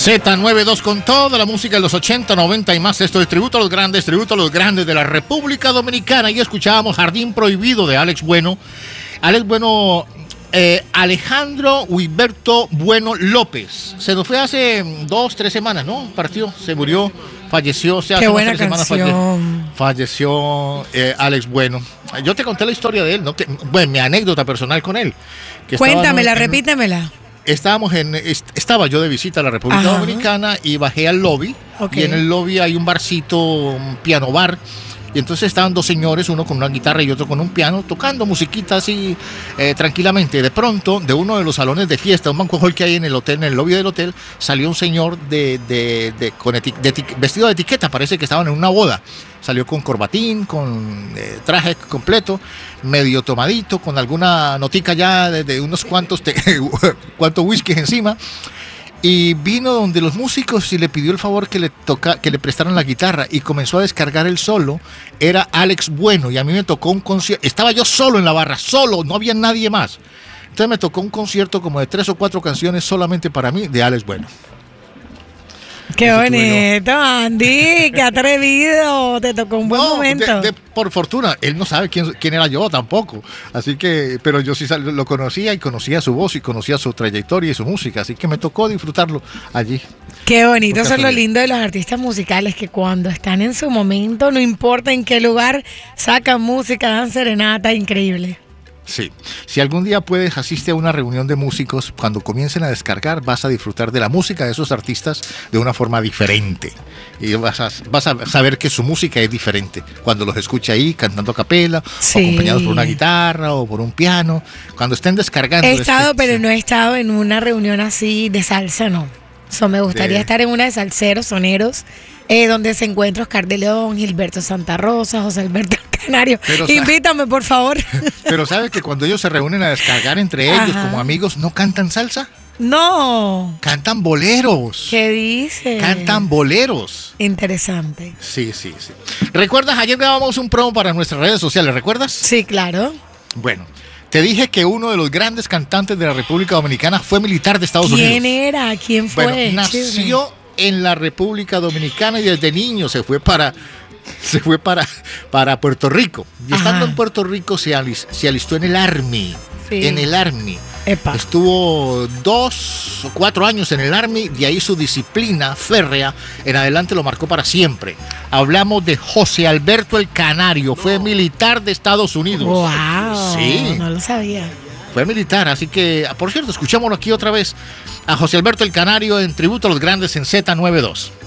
Z92 con toda la música de los 80, 90 y más. Esto es tributo a los grandes de la República Dominicana. Y escuchábamos Jardín Prohibido de Alex Bueno. Alejandro Huiberto Bueno López. Se nos fue hace 2-3 semanas, ¿no? Partió, se murió, falleció. O sea, Qué hace buena 3 semanas falleció Alex Bueno. Yo te conté la historia de él, ¿no? Mi anécdota personal con él. Cuéntamela, repítemela. Estaba yo de visita a la República Dominicana y bajé al lobby. Okay. Y en el lobby hay un barcito, un piano bar. Y entonces estaban dos señores, uno con una guitarra y otro con un piano, tocando musiquita así tranquilamente. De pronto, de uno de los salones de fiesta, un banquet hall que hay en el hotel, en el lobby del hotel, salió un señor vestido de etiqueta, parece que estaban en una boda. Salió con corbatín, con traje completo, medio tomadito, con alguna notica ya de unos cuantos whisky encima. Y vino donde los músicos y le pidió el favor que le prestaran la guitarra y comenzó a descargar el solo. Era Alex Bueno y a mí me tocó un concierto. Estaba yo solo en la barra, solo, no había nadie más. Entonces me tocó un concierto como de 3 o 4 canciones solamente para mí de Alex Bueno. Qué bonito, Andy, qué atrevido, te tocó un buen momento. Por fortuna, él no sabe quién era yo tampoco, así que, pero yo sí lo conocía y conocía su voz y conocía su trayectoria y su música, así que me tocó disfrutarlo allí. Qué bonito, eso es lo lindo de los artistas musicales, que cuando están en su momento, no importa en qué lugar, sacan música, dan serenata, increíble. Sí, si algún día puedes, asiste a una reunión de músicos, cuando comiencen a descargar vas a disfrutar de la música de esos artistas de una forma diferente y vas a saber que su música es diferente cuando los escuche ahí cantando a capela, o acompañados por una guitarra o por un piano, cuando estén descargando. He estado, pero no he estado en una reunión así de salsa, no. Me gustaría estar en una de salseros, soneros, donde se encuentra Oscar de León, Gilberto Santa Rosa, José Alberto Canario. Invítame, por favor. Pero ¿sabes que cuando ellos se reúnen a descargar entre ellos como amigos, no cantan salsa? No. Cantan boleros. ¿Qué dices? Cantan boleros. Interesante. Sí. ¿Recuerdas? Ayer grabamos un promo para nuestras redes sociales, ¿recuerdas? Sí, claro. Bueno, te dije que uno de los grandes cantantes de la República Dominicana fue militar de Estados Unidos. ¿Quién era? ¿Quién fue? Bueno, nació en la República Dominicana y desde niño se fue para Puerto Rico. Y estando en Puerto Rico se alistó en el Army. Sí. En el Army. Epa. Estuvo 2 o 4 años en el Army, de ahí su disciplina férrea en adelante lo marcó para siempre. Hablamos de José Alberto el Canario, fue militar de Estados Unidos. ¡Wow! Sí. No lo sabía. Fue militar, así que, por cierto, escuchémoslo aquí otra vez a José Alberto el Canario en tributo a los grandes en Z92.